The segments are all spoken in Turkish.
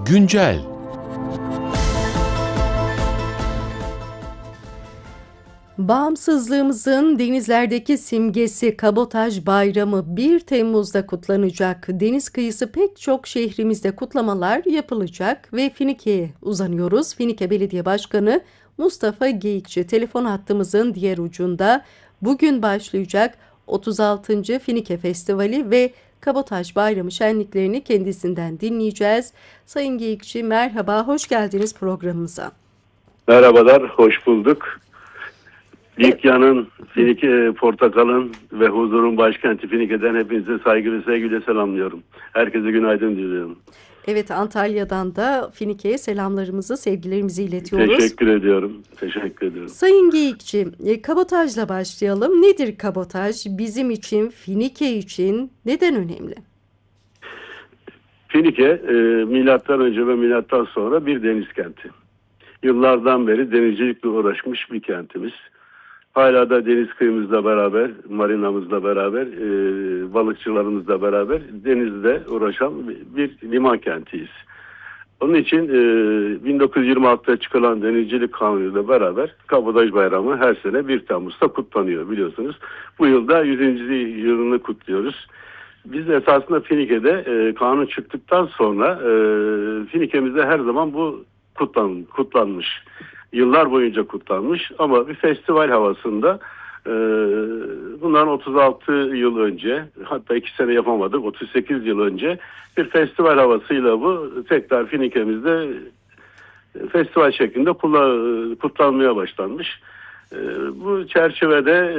Güncel. Bağımsızlığımızın denizlerdeki simgesi Kabotaj Bayramı 1 Temmuz'da kutlanacak. Deniz kıyısı pek çok şehrimizde kutlamalar yapılacak ve Finike'ye uzanıyoruz. Finike Belediye Başkanı Mustafa Geyikçi telefon hattımızın diğer ucunda. Bugün başlayacak 36. Finike Festivali ve Kabotaj Bayramı şenliklerini kendisinden dinleyeceğiz. Sayın Geyikçi merhaba, hoş geldiniz programımıza. Merhabalar, hoş bulduk. Likya'nın, Finike, Portakal'ın ve huzurun başkenti Finike'den hepinize saygı ve sevgiyle selamlıyorum. Herkese günaydın diliyorum. Evet, Antalya'dan da Finike'ye selamlarımızı, sevgilerimizi iletiyoruz. Teşekkür ediyorum. Teşekkür ediyorum. Sayın Geyikçi, kabotajla başlayalım. Nedir kabotaj? Bizim için, Finike için neden önemli? Finike, milattan önce ve milattan sonra bir deniz kenti. Yıllardan beri denizcilikle uğraşmış bir kentimiz. Hala da deniz kıyımızla beraber, marinamızla beraber, balıkçılarımızla beraber denizde uğraşan bir liman kentiyiz. Onun için 1926'da çıkarılan Denizcilik Kanunu'yla beraber Kabotaj Bayramı her sene 1 Temmuz'da kutlanıyor biliyorsunuz. Bu yılda 100. yılını kutluyoruz. Biz esasında Finike'de kanun çıktıktan sonra Finike'mizde her zaman bu kutlanmış. Yıllar boyunca kutlanmış ama bir festival havasında bundan 36 yıl önce, hatta 2 sene yapamadık, 38 yıl önce bir festival havasıyla bu tekrar Finike'mizde festival şeklinde kutlanmaya başlanmış. Bu çerçevede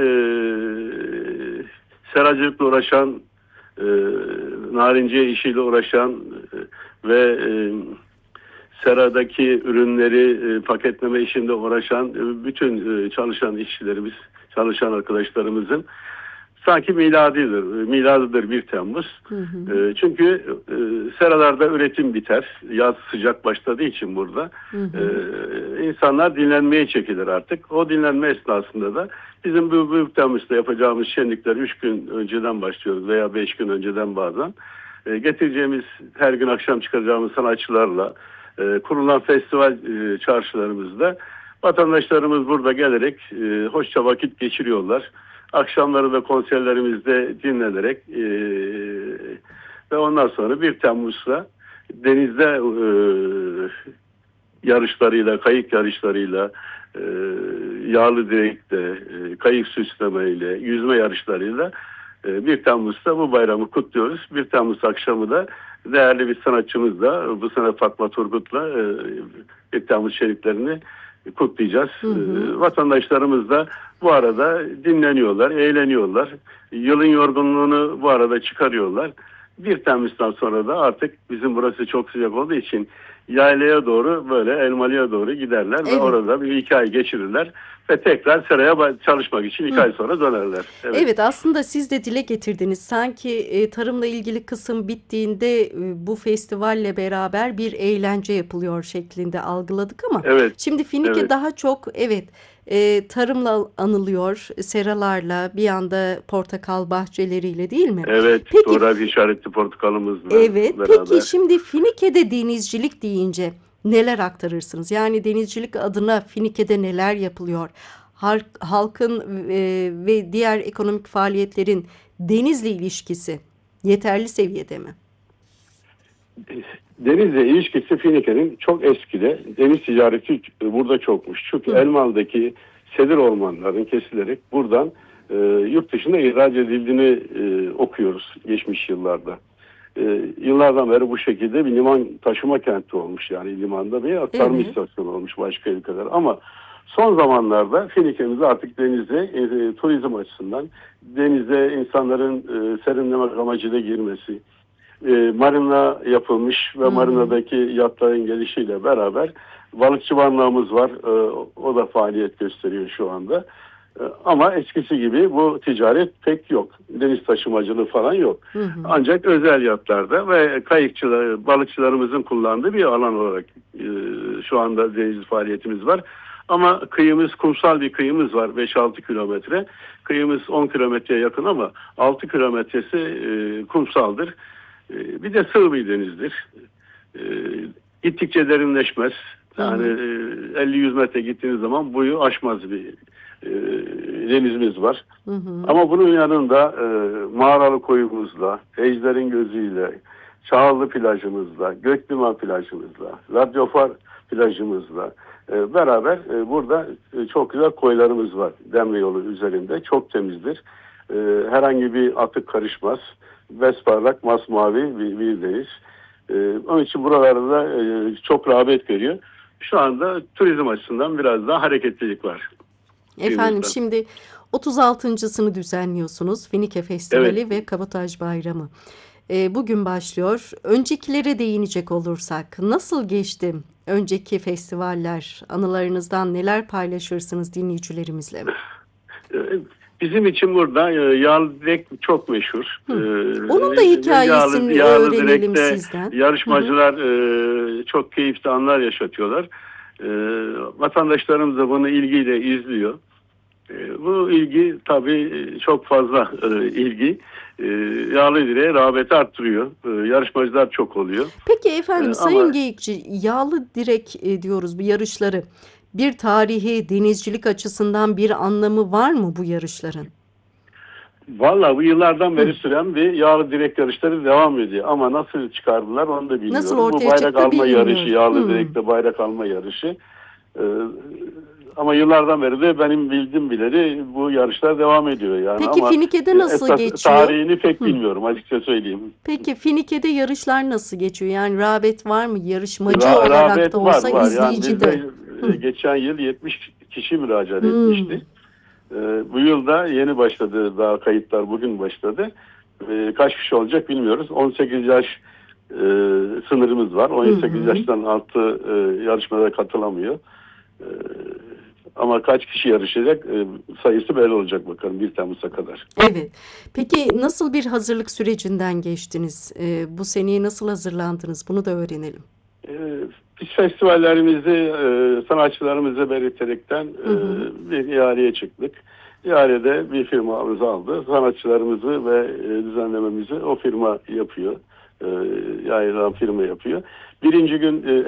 seracılıkla uğraşan, narinciye işiyle uğraşan ve seradaki ürünleri paketleme işinde uğraşan bütün çalışan işçilerimiz, çalışan arkadaşlarımızın sanki miladıdır 1 Temmuz. Hı hı. Çünkü seralarda üretim biter. Yaz sıcak başladığı için burada. Hı hı. İnsanlar dinlenmeye çekilir artık. O dinlenme esnasında da bizim bu 1 Temmuz'da yapacağımız şenlikler 3 gün önceden başlıyoruz veya 5 gün önceden bazen. Getireceğimiz, her gün akşam çıkaracağımız sanatçılarla kurulan festival çarşılarımızda vatandaşlarımız burada gelerek hoşça vakit geçiriyorlar. Akşamları da konserlerimizde dinlenerek ve ondan sonra 1 Temmuz'da denizde yarışlarıyla, kayık yarışlarıyla, yağlı direkle, kayık süslemeyle, yüzme yarışlarıyla 1 Temmuz'da bu bayramı kutluyoruz. 1 Temmuz akşamı da değerli bir sanatçımızla, bu sene Fatma Turgut'la 1 Temmuz şenliklerini kutlayacağız. Hı hı. Vatandaşlarımız da bu arada dinleniyorlar, eğleniyorlar. Yılın yorgunluğunu bu arada çıkarıyorlar. 1 Temmuz'dan sonra da artık bizim burası çok sıcak olduğu için yaylaya doğru, böyle Elmalı'ya doğru giderler ve Evet. orada bir 2 ay geçirirler ve tekrar seraya çalışmak için 2 ay sonra dönerler. Evet, aslında siz de dile getirdiniz. Sanki tarımla ilgili kısım bittiğinde bu festivalle beraber bir eğlence yapılıyor şeklinde algıladık ama Evet. şimdi Finike Evet. daha çok tarımla anılıyor, seralarla, bir yanda portakal bahçeleriyle, değil mi? Evet, Peki, coğrafi işaretli portakalımızla evet. Peki beraber. şimdi Finike'de denizcilik deyince neler aktarırsınız? Yani denizcilik adına Finike'de neler yapılıyor? Halkın ve diğer ekonomik faaliyetlerin denizle ilişkisi yeterli seviyede mi? Denizle ilişkisi Finike'nin çok eskide, deniz ticareti burada çokmuş. Çünkü Hı. Elmalı'daki sedir ormanların kesilerek buradan yurt dışına ihraç edildiğini okuyoruz geçmiş yıllarda. Yıllardan beri bu şekilde bir liman taşıma kenti olmuş, yani limanda bir aktarma Evet. istasyonu olmuş başka ülkeler. Ama son zamanlarda Finike'miz artık denize turizm açısından denize insanların serinlemek amacıyla girmesi, marina yapılmış ve Hı hı. marinadaki yatların gelişiyle beraber balıkçı barınağımız var. O da faaliyet gösteriyor şu anda. Ama eskisi gibi bu ticaret pek yok. Deniz taşımacılığı falan yok. Hı hı. Ancak özel yatlarda ve balıkçılarımızın kullandığı bir alan olarak şu anda deniz faaliyetimiz var. Ama kıyımız, kumsal bir kıyımız var, 5-6 kilometre. Kıyımız 10 kilometreye yakın ama 6 kilometresi kumsaldır. Bir de sığ bir denizdir. Gittikçe derinleşmez. Hı Yani hı. 50-100 metre gittiğiniz zaman boyu aşmaz bir e, denizimiz var. Hı hı. Ama bunun yanında Mağaralı koyumuzla, Ejder'in gözüyle, Çağlı plajımızla, Gökliman plajımızla, Radyofar plajımızla beraber burada çok güzel koylarımız var. Demre yolu üzerinde. Çok temizdir. Herhangi bir atık karışmaz. Besparlak, masmavi bir deniz. Onun için buralarda çok rağbet görüyor. Şu anda turizm açısından biraz daha hareketlilik var Efendim suyumuzda. şimdi 36.sını düzenliyorsunuz. Finike Evet. Festivali ve Kabotaj Bayramı. Bugün başlıyor. Öncekilere değinecek olursak nasıl geçti önceki festivaller? Anılarınızdan neler paylaşırsınız dinleyicilerimizle? Ee, Bizim için burada yağlı direk çok meşhur. Hı. Onun da hikayesini Yağlı öğrenelim direkte sizden. Hı hı. yarışmacılar çok keyifli anlar yaşatıyorlar. Vatandaşlarımız da bunu ilgiyle izliyor. Bu ilgi tabii çok fazla ilgi. Yağlı direğe rağbeti arttırıyor. Yarışmacılar çok oluyor. Peki efendim Sayın Ama Geyikçi, yağlı direk diyoruz bu yarışları. Bir tarihi denizcilik açısından bir anlamı var mı bu yarışların? vallahi bu yıllardan Hı. beri süren bir yağlı direk yarışları devam ediyor. Ama nasıl çıkardılar onu da Nasıl bilmiyorum. Bu ortaya bayrak çıktı alma yarışı, bilinmiyor. yağlı Hı. direkte bayrak alma yarışı. Ee, Ama yıllardan beri de benim bildiğim bileli bu yarışlar devam ediyor yani. Peki Ama Finike'de nasıl esas geçiyor? tarihini pek Hı. bilmiyorum açıkça söyleyeyim. Peki Finike'de yarışlar nasıl geçiyor? Yani rağbet var mı? Yarışmacı olarak da Rağbet olsa var. Yani izleyici de. bizde Hı. geçen yıl 70 kişi müracaat Hmm. etmişti. Bu yılda yeni başladı, daha kayıtlar bugün başladı. Kaç kişi olacak bilmiyoruz. 18 yaş sınırımız var. Hı 18 hı. yaştan altı yarışmada katılamıyor. E, Ama kaç kişi yarışacak sayısı belli olacak bakalım 1 Temmuz'a kadar. Evet. Peki nasıl bir hazırlık sürecinden geçtiniz? Bu seneye nasıl hazırlandınız? Bunu da öğrenelim. E, Biz festivallerimizi sanatçılarımızla belirterekten Hı hı. bir ihaleye çıktık. İhalede bir firmamız aldı. Sanatçılarımızı ve düzenlememizi o firma yapıyor. Yayılan firma yapıyor. Birinci gün